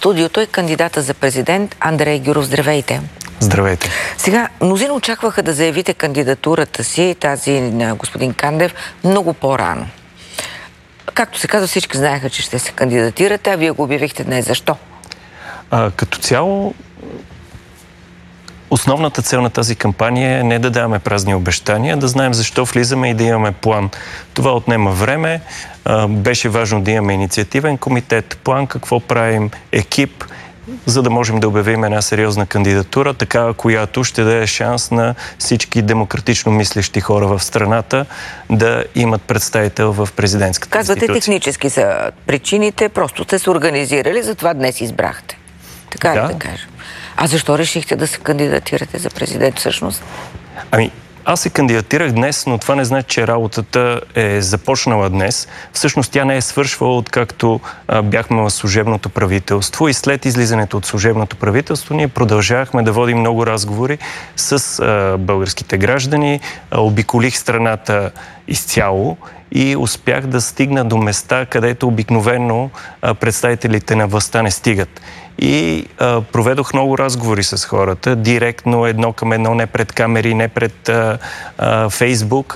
студиото е кандидата за президент Андрей Гюров. Здравейте! Здравейте! Сега, мнозина очакваха да заявите кандидатурата си, тази на господин Кандев, много по-рано. Както се казва, всички знаеха, че ще се кандидатирате, а вие го обявихте днес. Защо? Като цяло, основната цел на тази кампания е не да даваме празни обещания, да знаем защо влизаме и да имаме план. Това отнема време. Беше важно да имаме инициативен комитет, план, какво правим, екип, за да можем да обявим една сериозна кандидатура, такава, която ще даде шанс на всички демократично мислещи хора в страната да имат представител в президентската институция. Казвате, технически са причините, просто сте се организирали, затова днес избрахте. Така да кажем. А защо решихте да се кандидатирате за президент всъщност? Аз се кандидатирах днес, но това не значи, че работата е започнала днес. Всъщност тя не е свършвала, откакто бяхме в служебното правителство, и след излизането от служебното правителство ние продължавахме да водим много разговори с българските граждани. Обиколих страната изцяло и успях да стигна до места, където обикновено представителите на властта не стигат. И проведох много разговори с хората, директно, едно към едно, не пред камери, не пред Фейсбук,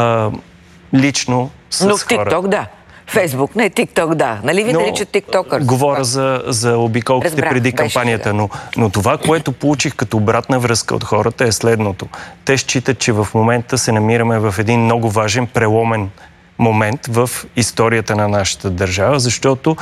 лично с хората. Но в ТикТок, да. Фейсбук, не ТикТок, да. Нали ви наричат тиктокър? Говоря за обиколките преди кампанията, но това, което получих като обратна връзка от хората, е следното. Те считат, че в момента се намираме в един много важен, преломен момент в историята на нашата държава, защото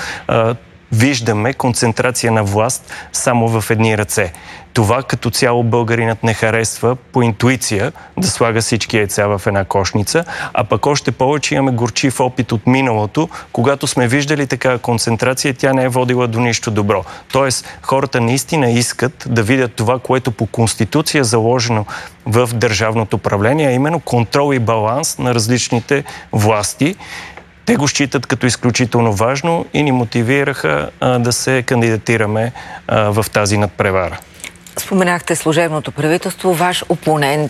виждаме концентрация на власт само в едни ръце. Това като цяло българинът не харесва по интуиция да слага всички яйца в една кошница, а пък още повече имаме горчив опит от миналото, когато сме виждали такава концентрация, тя не е водила до нищо добро. Тоест, хората наистина искат да видят това, което по Конституция е заложено в държавното управление, а именно контрол и баланс на различните власти. Те го считат като изключително важно и ни мотивираха да се кандидатираме в тази надпревара. Споменахте служебното правителство. Ваш опонент,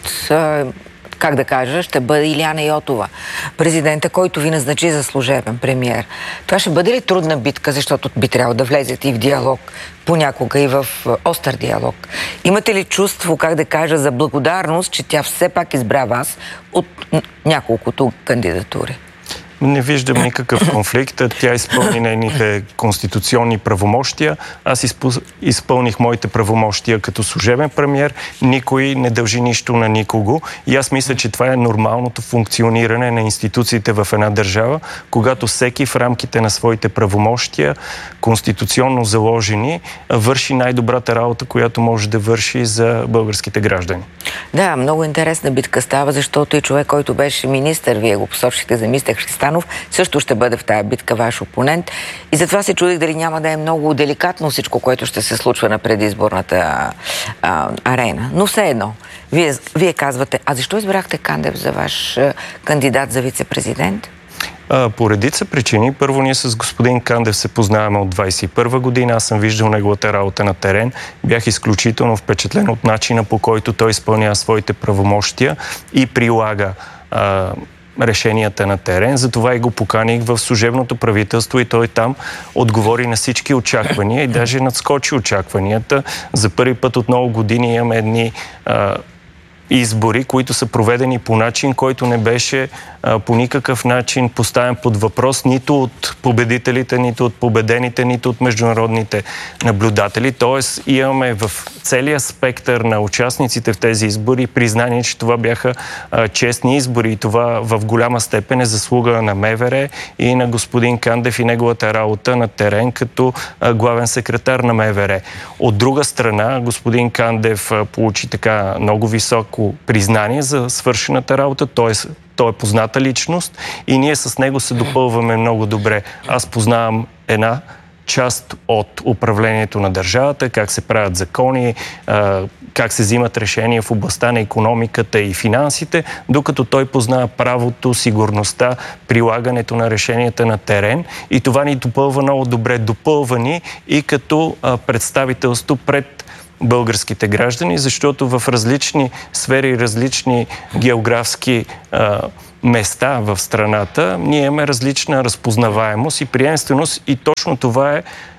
как да кажа, ще бъде Илияна Йотова, президента, който ви назначи за служебен премиер. Това ще бъде ли трудна битка, защото би трябвало да влезете и в диалог, понякога и в остър диалог? Имате ли чувство, как да кажа, за благодарност, че тя все пак избра вас от няколкото кандидатури? Не виждам никакъв конфликт. Тя изпълни нейните конституционни правомощия. Аз изпълних моите правомощия като служебен премиер. Никой не дължи нищо на никого. И аз мисля, че това е нормалното функциониране на институциите в една държава, когато всеки в рамките на своите правомощия, конституционно заложени, върши най-добрата работа, която може да върши за българските граждани. Да, много интересна битка става, защото и човек, който беше министър, вие го посочихте за министър Христанов, също ще бъде в тая битка ваш опонент. И затова се чудих дали няма да е много деликатно всичко, което ще се случва на предизборната арена. Но все едно, вие казвате, а защо избрахте Кандев за ваш кандидат за вице-президент? По редица причини. Първо, ние с господин Кандев се познаваме от 21 година. Аз съм виждал неговата работа на терен. Бях изключително впечатлен от начина, по който той изпълнява своите правомощия и прилага решенията на терен. Затова и го поканих в служебното правителство и той там отговори на всички очаквания и даже надскочи очакванията. За първи път от много години имаме едни избори, които са проведени по начин, който не беше по никакъв начин поставен под въпрос нито от победителите, нито от победените, нито от международните наблюдатели. Тоест имаме в целия спектър на участниците в тези избори признание, че това бяха честни избори и това в голяма степен е заслуга на МВР и на господин Кандев и неговата работа на терен като главен секретар на МВР. От друга страна, господин Кандев получи така много високо признание за свършената работа, той е позната личност и ние с него се допълваме много добре. Аз познавам една част от управлението на държавата, как се правят закони, как се взимат решения в областта на икономиката и финансите, докато той познава правото, сигурността, прилагането на решенията на терен и това ни допълва много добре. Допълва ни и като представителство пред българските граждани, защото в различни сфери, различни географски места в страната, ние имаме различна разпознаваемост и приемственост и точно това е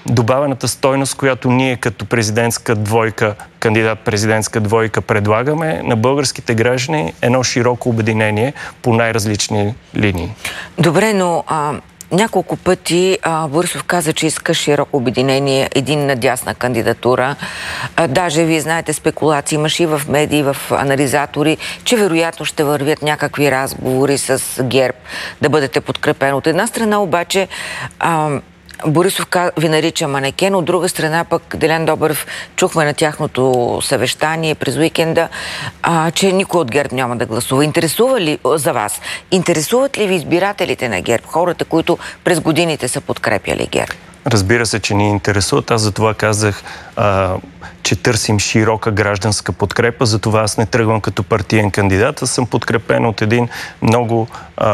добавената стойност, която ние като президентска двойка, кандидат президентска двойка предлагаме на българските граждани едно широко обединение по най-различни линии. Добре, но няколко пъти Борисов каза, че иска широко обединение, единна дясна кандидатура. Даже, вие знаете, спекулации имаше и в медии, в анализатори, че вероятно ще вървят някакви разговори с ГЕРБ да бъдете подкрепен. От една страна обаче Борисов ви нарича манекен, от друга страна пък Делян Добрев чухме на тяхното съвещание през уикенда, че никой от ГЕРБ няма да гласува. Интересува ли за вас? Интересуват ли ви избирателите на ГЕРБ, хората, които през годините са подкрепяли ГЕРБ? Разбира се, че ни интересуват. Аз за това казах, че търсим широка гражданска подкрепа. Затова аз не тръгвам като партиен кандидат. Аз съм подкрепен от един много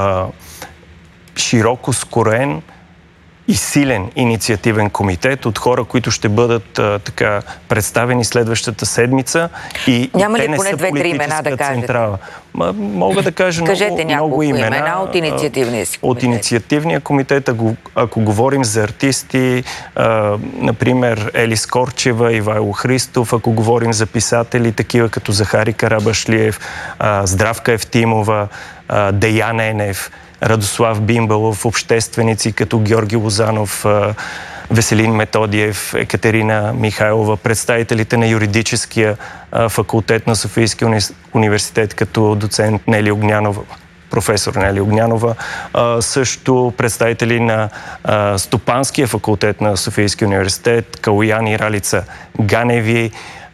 широко скорен и силен инициативен комитет от хора, които ще бъдат представени следващата седмица. И няма ли те не поне са две-три имена да кажете? Централа. Мога да кажа много имена от инициативния си комитет. От инициативния комитет, ако говорим за артисти, например Елис Корчева, Ивайло Христов, ако говорим за писатели, такива като Захари Карабашлиев, Здравка Евтимова, Деян Енев, Радослав Бимбалов, общественици като Георги Лозанов, Веселин Методиев, Екатерина Михайлова, представителите на юридическия факултет на Софийския университет като доцент Нели Огнянова, професор Нели Огнянова, също представители на Стопанския факултет на Софийския университет, Калоян и Ралица Ганеви,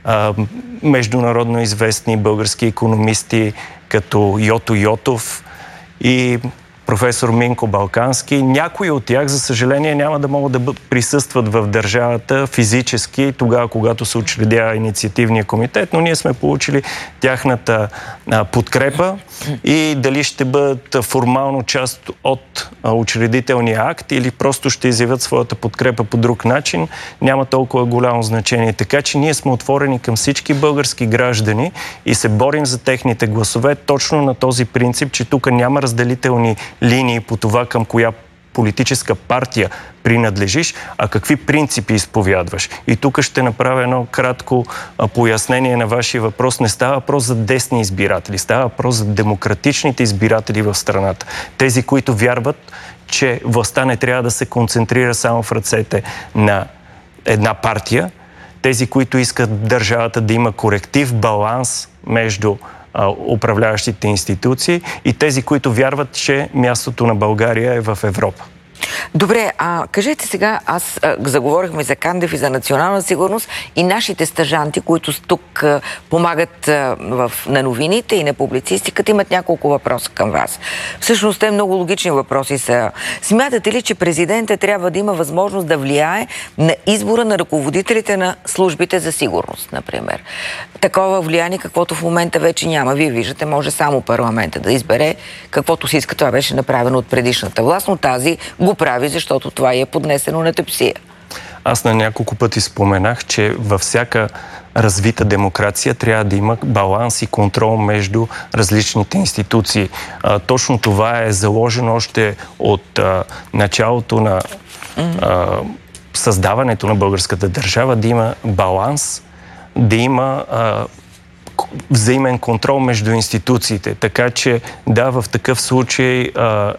международно известни български икономисти като Йото Йотов и професор Минко Балкански. Някои от тях, за съжаление, няма да могат да присъстват в държавата физически тогава, когато се учредява инициативния комитет, но ние сме получили тяхната подкрепа и дали ще бъдат формално част от учредителния акт или просто ще изявят своята подкрепа по друг начин, няма толкова голямо значение. Така че ние сме отворени към всички български граждани и се борим за техните гласове точно на този принцип, че тук няма разделителни линии по това към коя политическа партия принадлежиш, а какви принципи изповядваш. И тук ще направя едно кратко пояснение на вашия въпрос. Не става въпрос за десни избиратели, става въпрос за демократичните избиратели в страната. Тези, които вярват, че властта не трябва да се концентрира само в ръцете на една партия. Тези, които искат държавата да има коректив, баланс между управляващите институции и тези, които вярват, че мястото на България е в Европа. Добре, кажете сега, заговорихме за Кандев и за национална сигурност и нашите стажанти, които тук помагат на новините и на публицистиката, имат няколко въпроса към вас. Всъщност те много логични въпроси са. Смятате ли, че президентът трябва да има възможност да влияе на избора на ръководителите на службите за сигурност, например? Такова влияние, каквото в момента вече няма. Вие виждате, може само парламента да избере каквото си иска. Това беше направено от предишната власт, но тази го прави, защото това е поднесено на тепсия. Аз на няколко пъти споменах, че във всяка развита демокрация трябва да има баланс и контрол между различните институции. Точно това е заложено още от началото на създаването на българската държава, да има баланс, да има взаимен контрол между институциите. Така че да, в такъв случай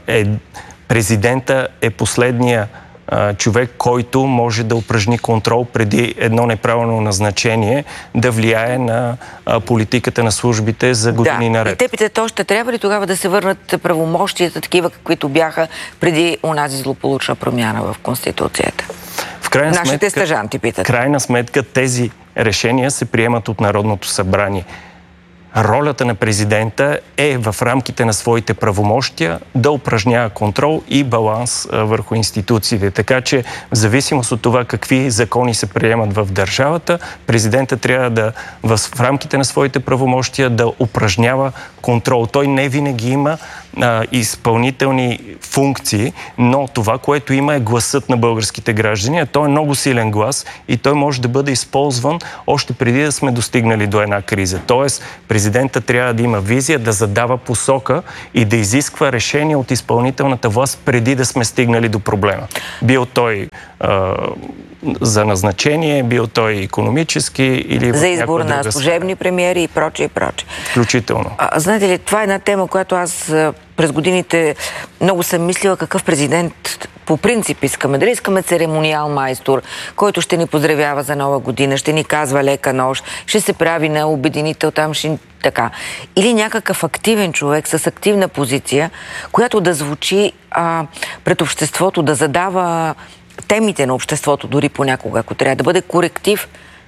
президента е последния човек, който може да упражни контрол преди едно неправилно назначение, да влияе на политиката на службите за години наред. И те питат, още трябва ли тогава да се върнат правомощията, такива каквито бяха преди онази злополучна промяна в Конституцията? Нашите стажанти питат. В крайна сметка тези решения се приемат от Народното събрание. Ролята на президента е в рамките на своите правомощия да упражнява контрол и баланс върху институциите. Така че, в зависимост от това какви закони се приемат в държавата, президента трябва да в рамките на своите правомощия да упражнява контрол. Той не винаги има изпълнителни функции, но това, което има е гласът на българските граждани. Той е много силен глас и той може да бъде използван още преди да сме достигнали до една криза. Тоест, президента трябва да има визия, да задава посока и да изисква решение от изпълнителната власт преди да сме стигнали до проблема. Бил той за назначение, бил той икономически или за избор на служебни премиери и прочее, и прочее. Включително. Знаете ли, това е една тема, която аз през годините много съм мислила какъв президент по принцип искаме. Дали искаме церемониал майстор, който ще ни поздравява за Нова година, ще ни казва лека нощ, ще се прави на обединител, там ще така. Или някакъв активен човек с активна позиция, която да звучи пред обществото, да задава темите на обществото, дори понякога, ако трябва да бъде коректив.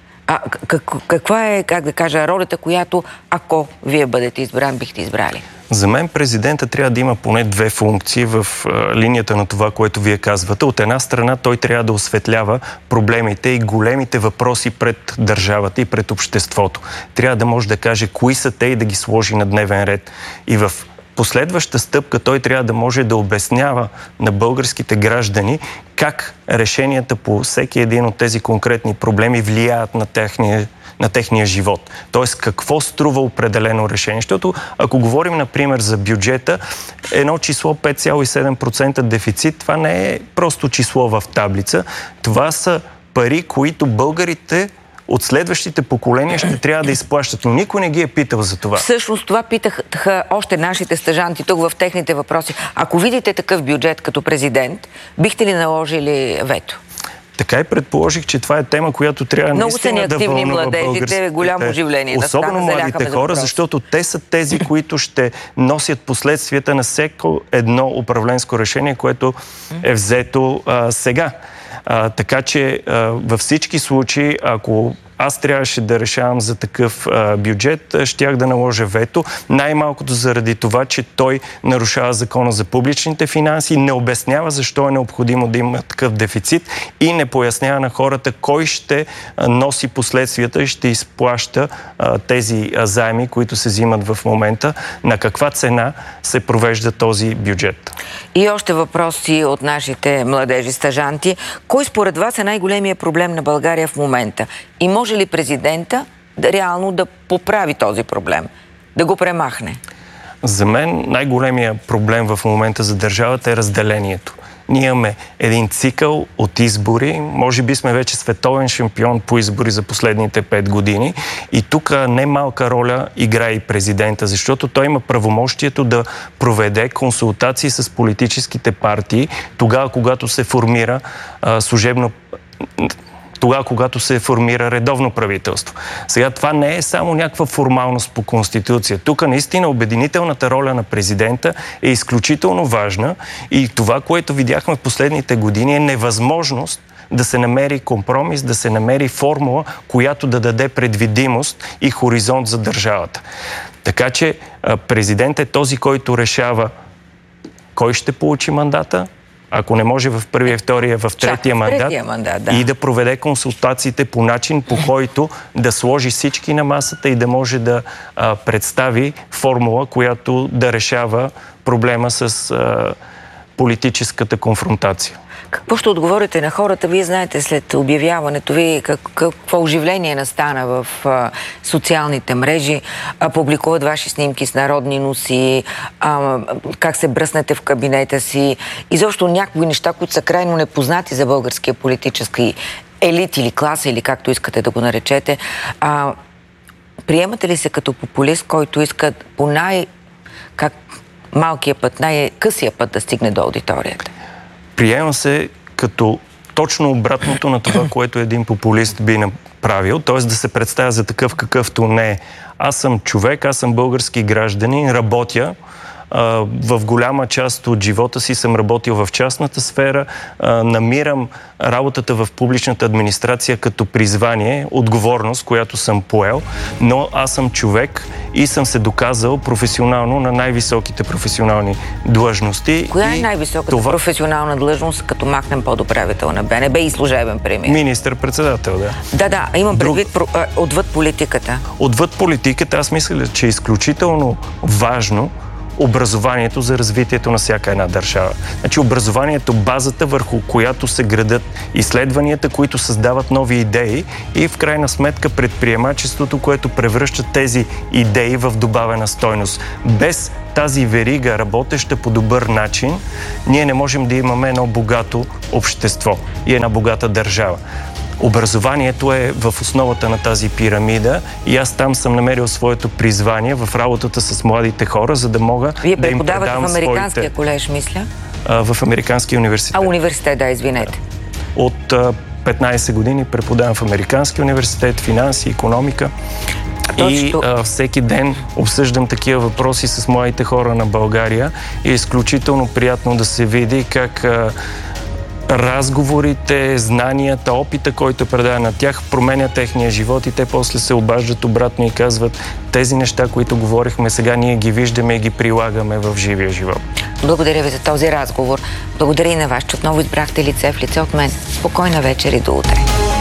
Каква е, как да кажа, ролята, която, ако вие бъдете избран, бихте избрали? За мен президента трябва да има поне две функции в линията на това, което вие казвате. От една страна той трябва да осветлява проблемите и големите въпроси пред държавата и пред обществото. Трябва да може да каже кои са те и да ги сложи на дневен ред. И в последваща стъпка той трябва да може да обяснява на българските граждани как решенията по всеки един от тези конкретни проблеми влияят на техния живот. Тоест, какво струва определено решение. Защото, ако говорим, например, за бюджета, едно число 5,7% дефицит, това не е просто число в таблица. Това са пари, които българите от следващите поколения ще трябва да изплащат. Но никой не ги е питал за това. Всъщност това питаха още нашите стажанти тук в техните въпроси. Ако видите такъв бюджет като президент, бихте ли наложили вето? Така и предположих, че това е тема, която трябва наистина да вълнува младежите, голямо оживление. Особено младите хора, защото те са тези, които ще носят последствията на всяко едно управленско решение, което е взето сега. Така че във всички случаи, ако аз трябваше да решавам за такъв бюджет, щях да наложа вето. Най-малкото заради това, че той нарушава закона за публичните финанси, не обяснява защо е необходимо да има такъв дефицит и не пояснява на хората кой ще носи последствията и ще изплаща тези заеми, които се взимат в момента, на каква цена се провежда този бюджет. И още въпроси от нашите младежи стажанти. Кой според вас е най-големият проблем на България в момента? И може ли президента реално да поправи този проблем, да го премахне? За мен най-големият проблем в момента за държавата е разделението. Ние имаме един цикъл от избори, може би сме вече световен шампион по избори за последните 5 години и тук немалка роля играе и президента, защото той има правомощието да проведе консултации с политическите партии тогава, когато се формира когато се формира редовно правителство. Сега това не е само някаква формалност по Конституция. Тук наистина обединителната роля на президента е изключително важна и това, което видяхме в последните години, е невъзможност да се намери компромис, да се намери формула, която да даде предвидимост и хоризонт за държавата. Така че президент е този, който решава кой ще получи мандата, ако не може в първия, втория, в третия мандат, и да проведе консултациите по начин, по който да сложи всички на масата и да може да представи формула, която да решава проблема с политическата конфронтация. Какво ще отговорите на хората? Вие знаете след обявяването ви какво оживление настана в социалните мрежи. Публикуват ваши снимки с народни носи, как се бръснете в кабинета си. Изобщо някои неща, които са крайно непознати за българския политически елит или класа, или както искате да го наречете. Приемате ли се като популист, който иска по малкия път, най-късия път да стигне до аудиторията? Приема се като точно обратното на това, което един популист би направил, т.е. да се представя за такъв какъвто не е. Аз съм човек, аз съм български гражданин, работя. В голяма част от живота си съм работил в частната сфера, намирам работата в публичната администрация като призвание, отговорност, която съм поел, но аз съм човек и съм се доказал професионално на най-високите професионални длъжности. Коя е най-високата професионална длъжност, като махнем подуправител на БНБ и служебен премиер? Министър-председател, да. Да, имам предвид отвъд политиката. Отвъд политиката, аз мисля, че е изключително важно образованието за развитието на всяка една държава. Значи образованието, базата, върху която се градат изследванията, които създават нови идеи и в крайна сметка предприемачеството, което превръща тези идеи в добавена стойност. Без тази верига, работеща по добър начин, ние не можем да имаме едно богато общество и една богата държава. Образованието е в основата на тази пирамида и аз там съм намерил своето призвание в работата с младите хора, за да мога Вие да им предам преподавате в Американския колеж, мисля? В Американския университет. Университет, да, извинете. От 15 години преподавам в Американския университет, финанси, икономика. И всеки ден обсъждам такива въпроси с младите хора на България и е изключително приятно да се види как разговорите, знанията, опита, който предава на тях, променя техния живот и те после се обаждат обратно и казват: тези неща, които говорихме сега, ние ги виждаме и ги прилагаме в живия живот. Благодаря ви за този разговор. Благодаря и на вас, че отново избрахте лице в лице от мен. Спокойна вечер и до утре.